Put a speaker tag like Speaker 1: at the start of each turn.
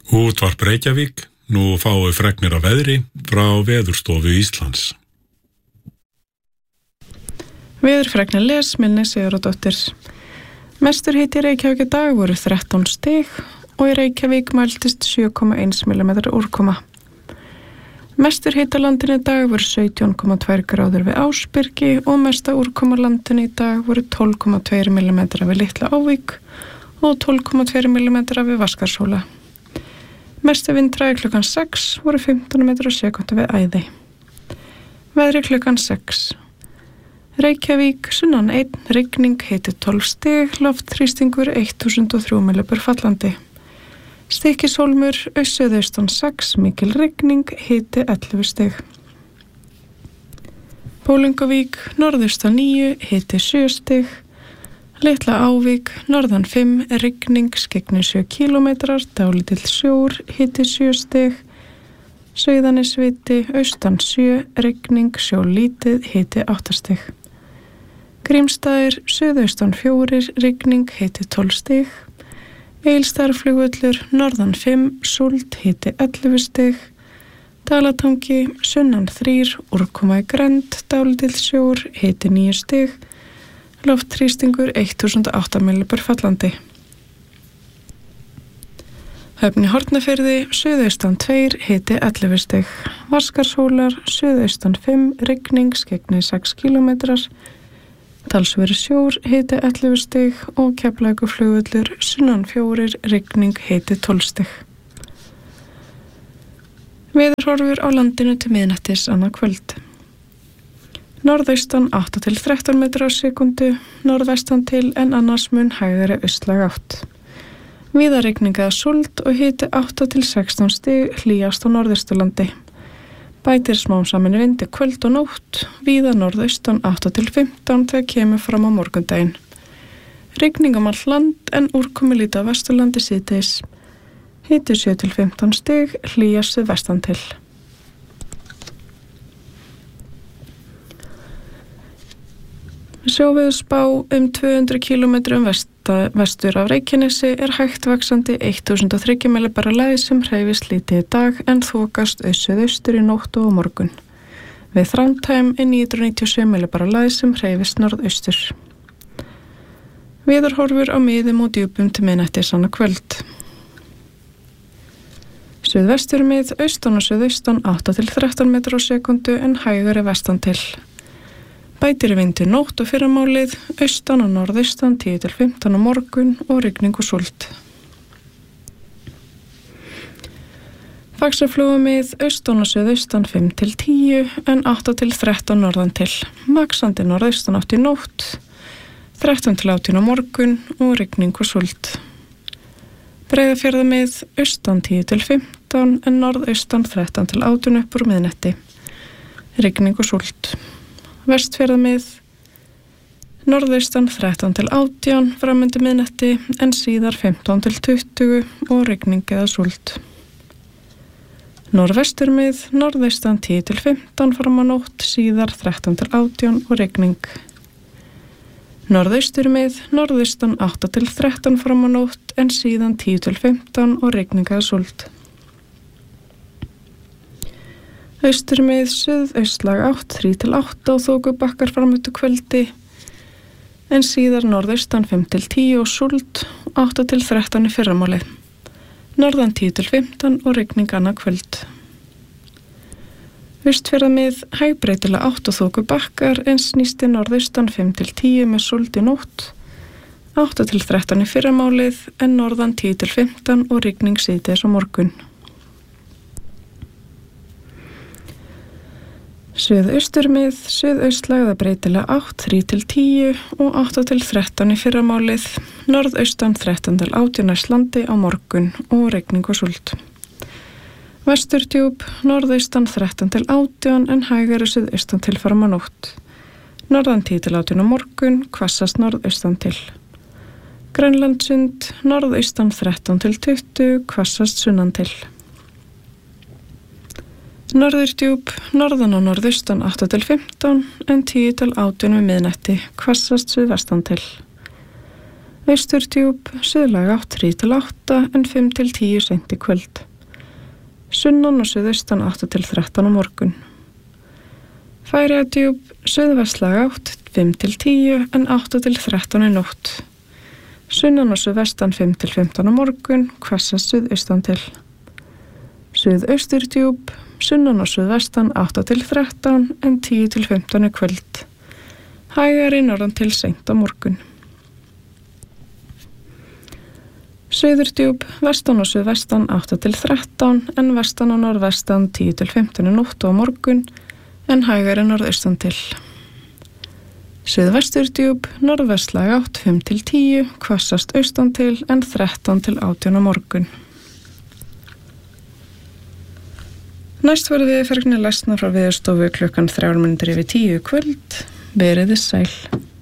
Speaker 1: Útvarp Reykjavík, nú fáum við fregnir af veðri frá Veðurstofu Íslands.
Speaker 2: Veðurfregnir Milni Sigurðardóttir. Mestur hiti í Reykjavík í dag voru 13 stig og í Reykjavík mæltist 7,1 mm úrkoma. Mestur hiti á landinu í dag voru 17,2 gráður við Ásbyrgi og mesta úrkoma á landinu í dag voru 12,2 mm við Litla Ávík og 12,2 mm við Vaskarshóla. Mestu vindhraði klukkan 6 voru 15 metrar á sekúndu við Æði. Veðri klukkan 6. Reykjavík, sunnan 1, rigning, hiti 12 stig, loftþrýstingur 1003 millibur fallandi. Stykkishólmur, suðaustan 6, mikil rigning, hiti 11 stig. Bolungarvík, norðaustan 9, hiti 7 stig. Litla Ávík, norðan 5, rigning, skyggni 7 kilometrar, dálítill sjór, hiti 7 stig. Sauðanesviti, austan 7, rigning, sjóllítið, hiti 8 stig. Grímsstaðir, suðaustan 4, rigning, hiti 12 stig. Egilsstaðaflugvöllur, norðan 5, súld, hiti 11 stig. Dalatangi, sunnan 3, úrkoma í grennd, dálítill sjór, hiti 9 stig. Loftþrýstingur 1008 millibur fallandi. Höfn í Hornafirði, suðaustan 2, hiti 11 stig. Vaskarshólar, suðaustan 5, rigning, skyggni 6 kilometrar. Talsverður sjór, hiti 11 stig og Keflavíkurflugvöllur, sunnan 4, rigning, hiti 12 stig. Veðurhorfur á landinu til miðnættis annað kvöld. Norðaustan 8 til 13 metrar á sekúndu, norðvestan til en annars mun hægari austlæg átt. Víða rigning eða súld og hiti 8 til 16 stig, hlýjast á Norðausturlandi. Bætir smám saman vindi kvöld og nótt, víða norðaustan 8 til 15 þegar kemur fram á morgundaginn. Rigning all land en úrkomi lítið á Vesturlandi síðdegis. Hiti 7 til 15 stig, hlýjast vestan til. Sjóveðurspá 200 km vestur af Reykjanesi hægt vaxandi 1003 millibara lægð sem hreyfist lítið í dag en þokast suðaustur í nótt og á morgun. Við Þrándheim 997 millibara lægð sem hreyfist norðaustur. Veðurhorfur á miðum og djúpum til miðnættis annað kvöld. Suðvestur mið, austan og suðaustan 8 til 13 metrar á sekúndu en hægari vestan til. Bætir í vindi nótt og fyrramálið, austan og norðaustan 10 til 15 á morgun og rigning og súld. Faxaflóamið, austan og suðaustan 5 til 10 en 8 til 13 norðan til. Vaxandi norðaustan 8 í nótt, 13 til 18 á morgun og rigning og súld. Breiðafjarðamið, austan 10 til 15 en norðaustan 13 til 18 upp úr miðnætti. Rigning og súld. Vestfjarðamið, norðaustan 13 til 18 framundi miðnætti en síðar 15 til 20 og rigning eða súld. Norðvesturmið, norðaustan 10 til 15 fram á nótt, síðar 13 til 18 og rigning. Norðausturmið, norðaustan 8 til 13 fram á nótt en síðan 10 til 15 og rigning eða súld. Austurmið, suðaustlæg 8, 3 til 8 og þokubakkar framötu kvöldi en síðar norðaustan 5 til 10 og súld 8 til 13 í fyrramálið. Norðan 10 til 15 og rigning annað kvöld. Austfjarðamið, hægbreytilega 8 og þokubakkar en snýsti norðaustan 5 til 10 með súld í nótt 8 til 13 í fyrramálið en norðan 10 til 15 og rigning síðdegis á morgun. Suðausturmið, suðaustlægða breytilega 8, 3 til 10 og 8 til 13 í fyrramálið, norðaustan 13 til 18 næstlandi á morgun og rigning og súld. Vesturdjúp, norðaustan 13 til 18 en hægari suðaustan til fram á nótt. Norðan 10 til 18 á morgun, hvassast norðaustan til. Grænlandsund, norðaustan 13 til 20, hvassast sunnan til. Norðurdjúp, norðan og norðaustan 8 til 15 en 10 til 18 við miðnætti, hvassast suðvestan til. Austurtjúb, suðlæg átt 3-8 en 5-10 seint í kvöld. Sunnan og suðaustan 8-13 á morgun. Færeyjadjúp, suðvestlæg átt 5-10 en 8-13 í nótt. Sunnan og suðvestan 5-15 á morgun, hvassast suðaustan til. Suðausturtjúp, sunnan og suðvestan 8-13 en 10-15 í kvöld. Hægari norðan til seint á morgun. Suðurdjúp, vestan og suðvestan 8-13 en vestan og norðvestan 10-15 í nótt á morgun en hægari norðaustan til. Suðvesturdjúp, norðvestlæg átt 5-10, hvassast austan til en 13-18 á morgun. Næst verður við fergnir lesna frá Veðurstofu klukkan 9:03 í kvöld. Verið þið sæl.